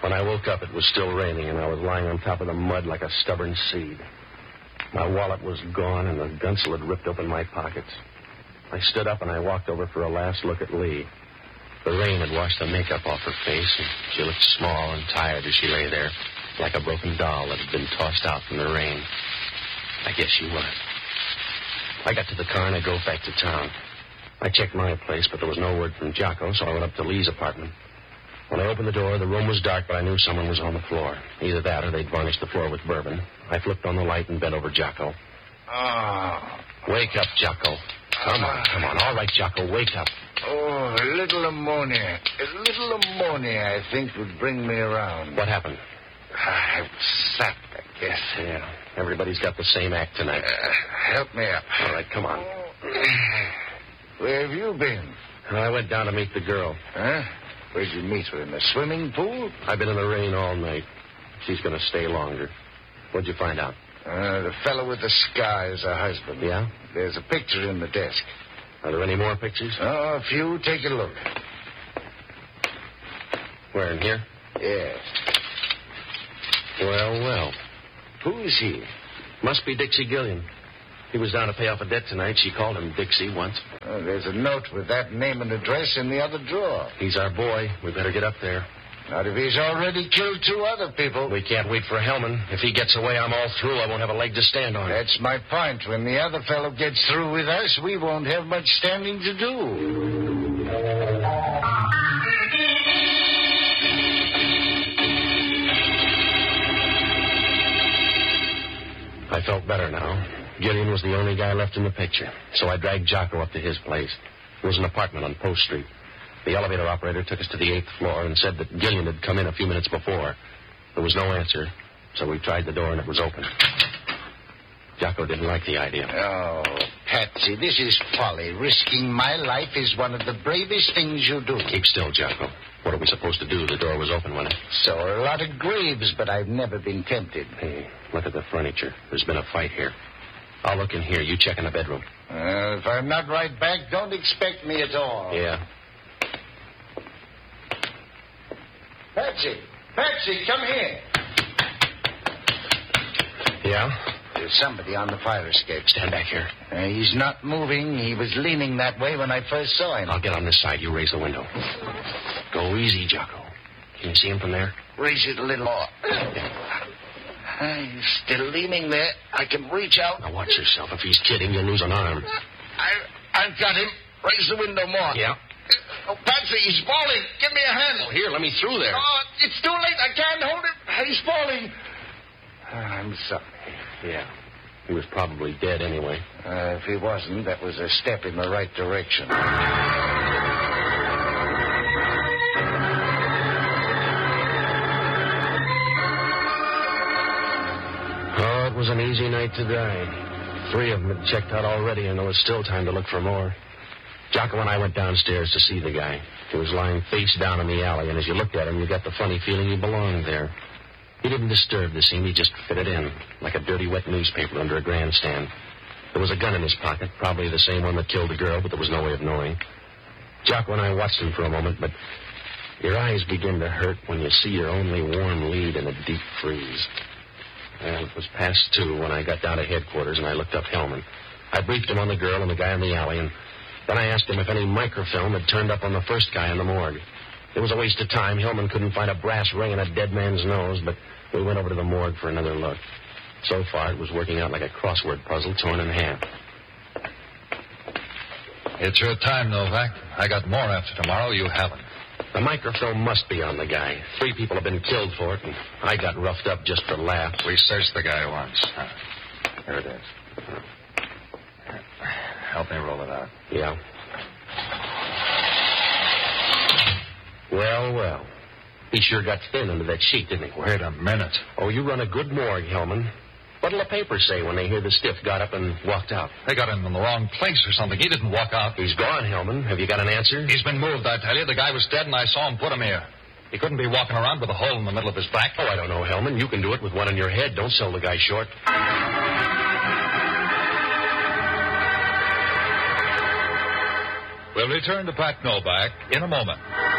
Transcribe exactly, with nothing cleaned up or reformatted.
When I woke up, it was still raining, and I was lying on top of the mud like a stubborn seed. My wallet was gone, and the gunsel had ripped open my pockets. I stood up, and I walked over for a last look at Lee. The rain had washed the makeup off her face, and she looked small and tired as she lay there, like a broken doll that had been tossed out from the rain. I guess she was. I got to the car, and I drove back to town. I checked my place, but there was no word from Jocko, so I went up to Lee's apartment. When I opened the door, the room was dark, but I knew someone was on the floor. Either that or they'd varnished the floor with bourbon. I flipped on the light and bent over Jocko. Oh. Wake up, Jocko. Come on, come on. All right, Jocko, wake up. Oh, a little ammonia. A little ammonia, I think, would bring me around. What happened? I was sapped, I guess. Yeah, everybody's got the same act tonight. Uh, help me up. All right, come on. Where have you been? I went down to meet the girl. Huh? Where'd you meet her? In the swimming pool? I've been in the rain all night. She's going to stay longer. What'd you find out? Uh, the fellow with the scar is her husband. Yeah? There's a picture in the desk. Are there any more pictures? Oh, a few. Take a look. Where, in here? Yes. Well, well. Who is he? Must be Dixie Gillian. He was down to pay off a debt tonight. She called him Dixie once. Oh, there's a note with that name and address in the other drawer. He's our boy. We better get up there. Not if he's already killed two other people. We can't wait for Hellman. If he gets away, I'm all through. I won't have a leg to stand on. That's my point. When the other fellow gets through with us, we won't have much standing to do. I felt better now. Gillian was the only guy left in the picture, so I dragged Jocko up to his place. It was an apartment on Post Street. The elevator operator took us to the eighth floor and said that Gillian had come in a few minutes before. There was no answer, so we tried the door and it was open. Jocko didn't like the idea. Oh, Patsy, this is folly. Risking my life is one of the bravest things you do. Keep still, Jocko. What are we supposed to do? The door was open when it... So are a lot of graves, but I've never been tempted. Hey, look at the furniture. There's been a fight here. I'll look in here. You check in the bedroom. Uh, if I'm not right back, don't expect me at all. Yeah. Patsy! Patsy, come here. Yeah? There's somebody on the fire escape. Stand back here. Uh, he's not moving. He was leaning that way when I first saw him. I'll get on this side. You raise the window. Go easy, Jocko. Can you see him from there? Raise it a little more. Yeah. Uh, he's still leaning there. I can reach out. Now, watch yourself. If he's kidding, you'll lose an arm. I, I've got him. Raise the window more. Yeah? Oh, Patsy, he's falling. Give me a hand. Oh, here, let me through there. Oh, it's too late. I can't hold him. He's falling. I'm sorry. Yeah. He was probably dead anyway. Uh, if he wasn't, that was a step in the right direction. Oh, it was an easy night to die. Three of them had checked out already, and there was still time to look for more. Jocko and I went downstairs to see the guy. He was lying face down in the alley, and as you looked at him, you got the funny feeling he belonged there. He didn't disturb the scene. He just fitted in, like a dirty, wet newspaper under a grandstand. There was a gun in his pocket, probably the same one that killed the girl, but there was no way of knowing. Jocko and I watched him for a moment, but your eyes begin to hurt when you see your only warm lead in a deep freeze. Well, it was past two when I got down to headquarters, and I looked up Hellman. I briefed him on the girl and the guy in the alley, and then I asked him if any microfilm had turned up on the first guy in the morgue. It was a waste of time. Hellman couldn't find a brass ring in a dead man's nose, but we went over to the morgue for another look. So far, it was working out like a crossword puzzle torn in half. It's your time, Novak. I got more after tomorrow. You haven't. The microfilm must be on the guy. Three people have been killed for it, and I got roughed up just for laughs. We searched the guy once. Uh, here it is. Help me roll it out. Yeah. Well, well. He sure got thin under that sheet, didn't he? Wait a minute. Oh, you run a good morgue, Hellman. What'll the papers say when they hear the stiff got up and walked out? They got him in the wrong place or something. He didn't walk out. He's gone, Hellman. Have you got an answer? He's been moved, I tell you. The guy was dead, and I saw him put him here. He couldn't be walking around with a hole in the middle of his back. Oh, I don't know, Hellman. You can do it with one on your head. Don't sell the guy short. We'll return to Pat Novak in a moment.